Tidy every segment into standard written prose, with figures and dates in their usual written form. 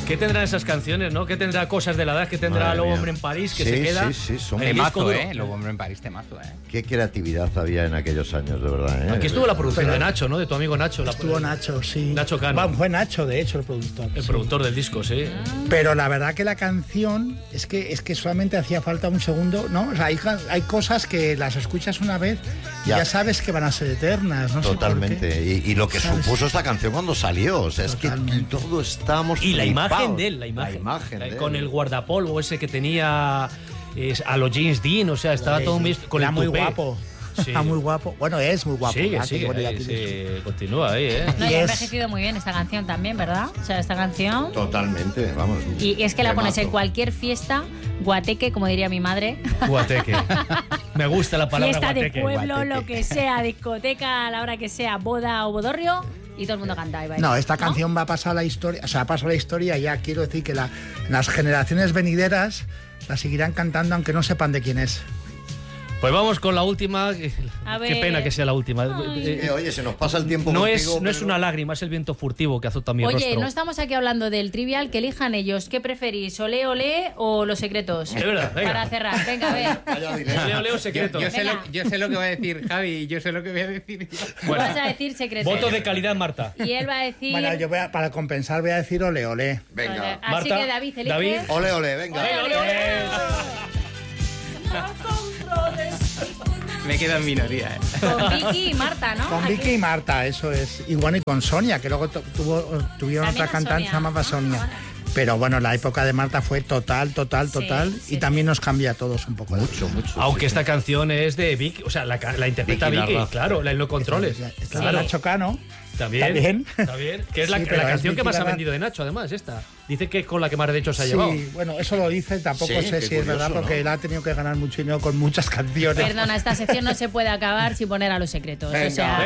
¿Qué tendrán esas canciones, no? ¿Qué tendrá Cosas de la Edad? ¿Qué tendrá Lobo Hombre en París? Que se queda... Sí, son temazo, Lobo Hombre en París, temazo, Qué creatividad había en aquellos años, de verdad, Aquí estuvo la producción de Nacho, ¿no? De tu amigo Nacho. Estuvo Nacho, sí. Nacho Cano. Bueno, fue Nacho, de hecho, el productor. El productor del disco, sí. Pero la verdad que la canción es que solamente hacía falta un segundo, ¿no? O sea, hay cosas que las escuchas una vez y ya sabes que van a ser eternas, ¿no? Totalmente. Sé por qué. Y lo que supuso esta canción cuando salió, o sea, totalmente. Es que todos estábamos y la flipados. Imagen de él, la imagen de él. Con el guardapolvo ese que tenía a los James Dean, o sea, estaba todo con el muy tupé. guapo. Sí. Está muy guapo. Bueno, es muy guapo. Sí, continúa ahí, ¿eh? No, y ha envejecido muy bien esta canción también, ¿verdad? O sea, esta canción... Totalmente, vamos. Y es que la pones en cualquier fiesta, guateque, como diría mi madre. Guateque. Me gusta la palabra fiesta guateque. De pueblo, guateque. Lo que sea, discoteca, a la hora que sea, boda o bodorrio, y todo el mundo canta y baila. No, esta canción va a pasar a la historia, o sea, pasa a la historia ya. Quiero decir que las generaciones venideras la seguirán cantando aunque no sepan de quién es. Pues vamos con la última. Qué pena que sea la última. Oye, se nos pasa el tiempo no contigo, no es una lágrima, es el viento furtivo que azota mi rostro. Oye, no estamos aquí hablando del trivial, que elijan ellos. ¿Qué preferís, Olé Olé o Los Secretos? Es verdad, venga. Para cerrar, venga, a ver. Olé Olé o Secretos. Yo sé lo que va a decir Javi, yo sé lo que voy a decir yo. Bueno, vas a decir Secretos. Voto de calidad, Marta. Y él va a decir... Bueno, yo para compensar voy a decir Olé Olé. Venga. Así Marta, que David elige... Olé Olé, venga. Olé, olé. Me quedo en minoría, Con Vicky y Marta, ¿no? Con Vicky y Marta, eso es. Y bueno, y con Sonia, que luego tuvieron otra cantante que se llamaba Sonia. Pero bueno, la época de Marta fue total. Y también nos cambia a todos un poco. Mucho. Aunque esta canción es de Vicky, o sea, la interpreta Vicky, claro, en los controles. Claro. Nacho Cano. También. Que es la canción que más ha vendido de Nacho, además, esta. Dice que es con la que más derechos ha llevado. Sí, bueno, eso lo dice, tampoco sé si es verdad, porque él ha tenido que ganar mucho dinero con muchas canciones. Perdona, esta sección no se puede acabar sin poner a Los Secretos. Venga, o sea,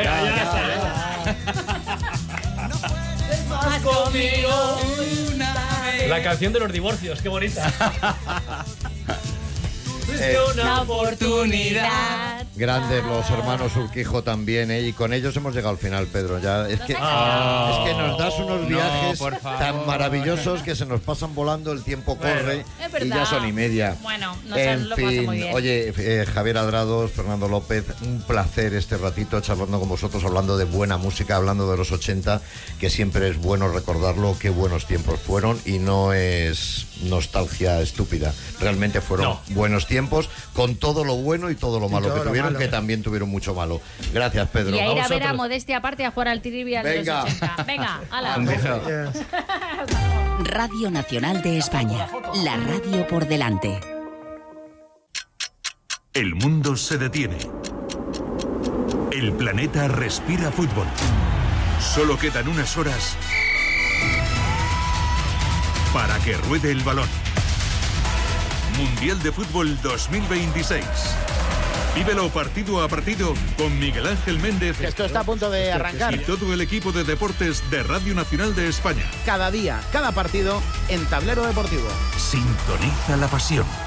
Más conmigo la canción de los divorcios, qué bonita. una oportunidad. Grandes los hermanos Urquijo también, y con ellos hemos llegado al final, Pedro. Ya es que nos das unos viajes tan maravillosos que se nos pasan volando, el tiempo corre y ya son y media. Bueno, en lo fin, paso muy bien. Oye, Javier Adrados, Fernando López, un placer este ratito charlando con vosotros, hablando de buena música, hablando de los 80, que siempre es bueno recordarlo, qué buenos tiempos fueron, y no es nostalgia estúpida. Realmente fueron buenos tiempos, con todo lo bueno y todo lo malo que tuvieron, que también tuvieron mucho malo. Gracias, Pedro. Y a ir a ver a Modestia aparte a jugar al trivial de los 80. Venga, hala. Radio Nacional de España, la radio por delante. El mundo se detiene. El planeta respira fútbol. Solo quedan unas horas para que ruede el balón. Mundial de Fútbol 2026. Vívelo partido a partido con Miguel Ángel Méndez. Esto está a punto de arrancar. Y todo el equipo de deportes de Radio Nacional de España. Cada día, cada partido en Tablero Deportivo. Sintoniza la pasión.